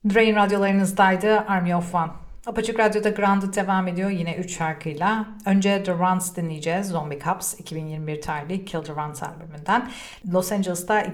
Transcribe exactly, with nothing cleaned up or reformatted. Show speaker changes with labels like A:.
A: Drain radyolarınızdaydı Army of One. Apaçık Radyo'da Grounded devam ediyor yine üç şarkıyla. Önce The Runs dinleyeceğiz. Zombie Cops iki bin yirmi bir tarihli Kill the Runs albümünden. Los Angeles'ta